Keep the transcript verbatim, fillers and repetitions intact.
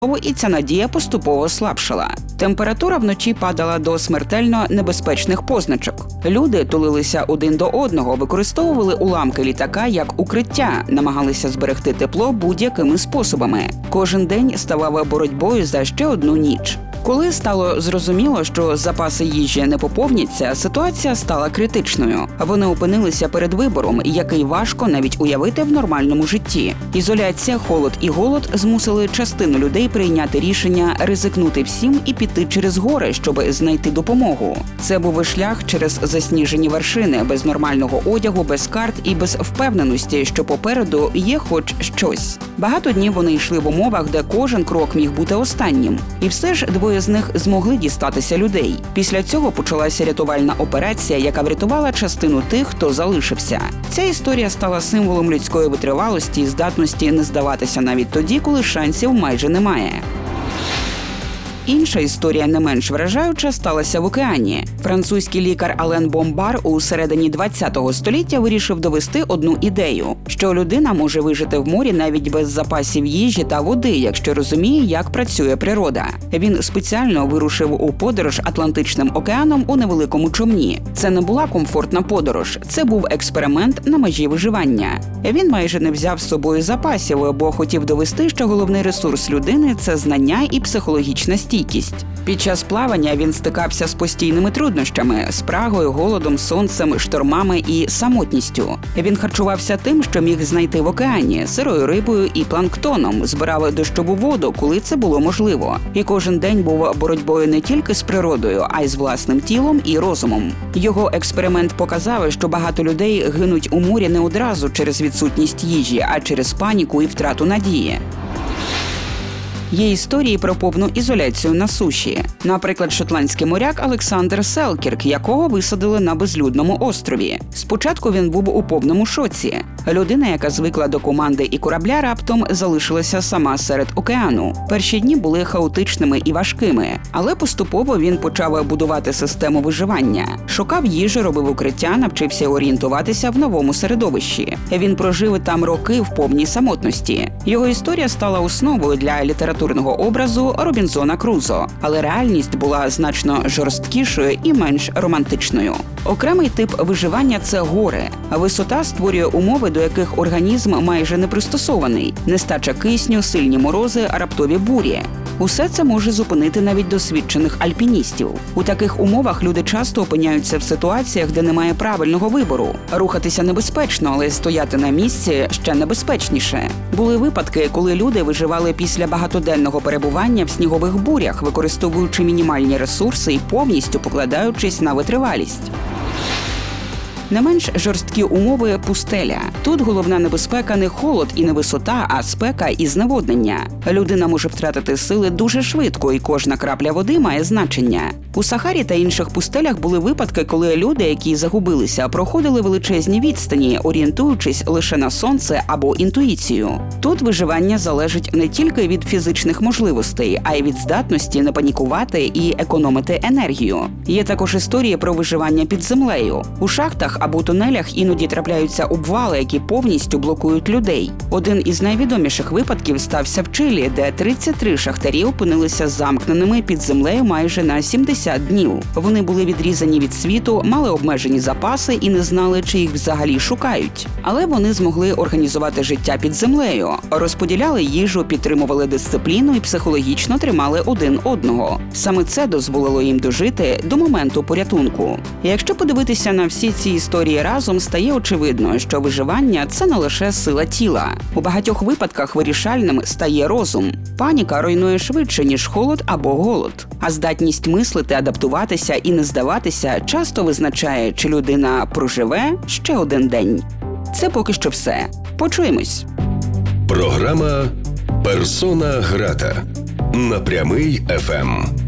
і ця надія поступово слабшала. Температура вночі падала до смертельно небезпечних позначок. Люди тулилися один до одного, використовували уламки літака як укриття, намагалися зберегти тепло будь-якими способами. Кожен день ставав боротьбою за ще одну ніч. Коли стало зрозуміло, що запаси їжі не поповняться, ситуація стала критичною. Вони опинилися перед вибором, який важко навіть уявити в нормальному житті. Ізоляція, холод і голод змусили частину людей прийняти рішення ризикнути всім і піти через гори, щоб знайти допомогу. Це був шлях через засніжені вершини, без нормального одягу, без карт і без впевненості, що попереду є хоч щось. Багато днів вони йшли в умовах, де кожен крок міг бути останнім. І все ж двоє з них змогли дістатися людей. Після цього почалася рятувальна операція, яка врятувала частину тих, хто залишився. Ця історія стала символом людської витривалості і здатності не здаватися навіть тоді, коли шансів майже немає. Інша історія, не менш вражаюча, сталася в океані. Французький лікар Ален Бомбар у середині ХХ століття вирішив довести одну ідею, що людина може вижити в морі навіть без запасів їжі та води, якщо розуміє, як працює природа. Він спеціально вирушив у подорож Атлантичним океаном у невеликому човні. Це не була комфортна подорож, це був експеримент на межі виживання. Він майже не взяв з собою запасів, бо хотів довести, що головний ресурс людини – це знання і психологічна стійкість. Під час плавання він стикався з постійними труднощами – спрагою, голодом, сонцем, штормами і самотністю. Він харчувався тим, що міг знайти в океані – сирою рибою і планктоном, збирав дощову воду, коли це було можливо. І кожен день був боротьбою не тільки з природою, а й з власним тілом і розумом. Його експеримент показав, що багато людей гинуть у морі не одразу через відсутність їжі, а через паніку і втрату надії. Є історії про повну ізоляцію на суші. Наприклад, шотландський моряк Олександр Селкірк, якого висадили на безлюдному острові. Спочатку він був у повному шоці. Людина, яка звикла до команди і корабля, раптом залишилася сама серед океану. Перші дні були хаотичними і важкими, але поступово він почав будувати систему виживання. Шукав їжу, робив укриття, навчився орієнтуватися в новому середовищі. Він прожив там роки в повній самотності. Його історія стала основою для літературного образу Робінзона Крузо, але реальність була значно жорсткішою і менш романтичною. Окремий тип виживання – це гори. Висота створює умови, до яких організм майже не пристосований. Нестача кисню, сильні морози, раптові бурі. Усе це може зупинити навіть досвідчених альпіністів. У таких умовах люди часто опиняються в ситуаціях, де немає правильного вибору. Рухатися небезпечно, але стояти на місці ще небезпечніше. Були випадки, коли люди виживали після багатоденного перебування в снігових бурях, використовуючи мінімальні ресурси і повністю покладаючись на витривалість. Не менш жорсткі умови – пустеля. Тут головна небезпека не холод і не висота, а спека і зневоднення. Людина може втратити сили дуже швидко, і кожна крапля води має значення. У Сахарі та інших пустелях були випадки, коли люди, які загубилися, проходили величезні відстані, орієнтуючись лише на сонце або інтуїцію. Тут виживання залежить не тільки від фізичних можливостей, а й від здатності не панікувати і економити енергію. Є також історії про виживання під землею. У шахтах або тунелях іноді трапляються обвали, які повністю блокують людей. Один із найвідоміших випадків стався в Чилі, де тридцять три шахтарі опинилися замкненими під землею майже на сімдесят днів. Вони були відрізані від світу, мали обмежені запаси і не знали, чи їх взагалі шукають. Але вони змогли організувати життя під землею, розподіляли їжу, підтримували дисципліну і психологічно тримали один одного. Саме це дозволило їм дожити до моменту порятунку. І якщо подивитися на всі ці історії разом, стає очевидно, що виживання – це не лише сила тіла. У багатьох випадках вирішальним стає розум. Паніка руйнує швидше, ніж холод або голод. А здатність мислити, адаптуватися і не здаватися часто визначає, чи людина проживе ще один день. Це поки що все. Почуємось. Програма «Персона грата» на Прямий еф ем.